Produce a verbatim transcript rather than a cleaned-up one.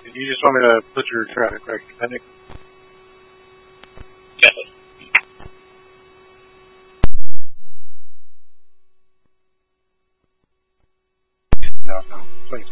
You just want me to put your traffic correct depending? Yes. No, no. Please.